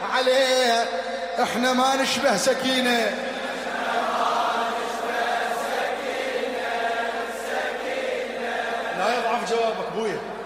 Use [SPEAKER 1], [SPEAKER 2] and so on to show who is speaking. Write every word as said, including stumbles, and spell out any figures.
[SPEAKER 1] عليه احنا ما نشبه سكينة. لا يضعف جوابك بويا.